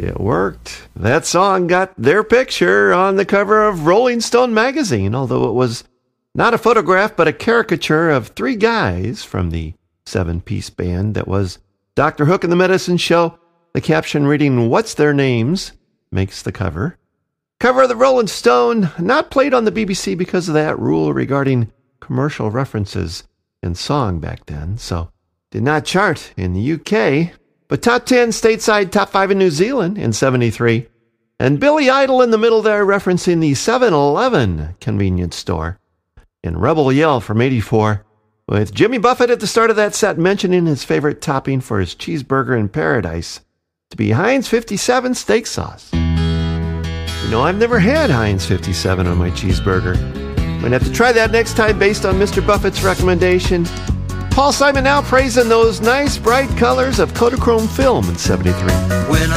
It worked. That song got their picture on the cover of Rolling Stone magazine, although it was not a photograph, but a caricature of three guys from the seven-piece band that was Dr. Hook and the Medicine Show. The caption reading, "What's their names?" makes the cover. Cover of the Rolling Stone, not played on the BBC because of that rule regarding commercial references in song back then, so did not chart in the UK, but top 10 stateside, top 5 in New Zealand in 73. And Billy Idol in the middle there referencing the 7-Eleven convenience store in Rebel Yell from 84, with Jimmy Buffett at the start of that set mentioning his favorite topping for his cheeseburger in paradise to be Heinz 57 steak sauce. You know, I've never had Heinz 57 on my cheeseburger. Might have to try that next time based on Mr. Buffett's recommendation. Paul Simon now praising those nice bright colors of Kodachrome film in 73.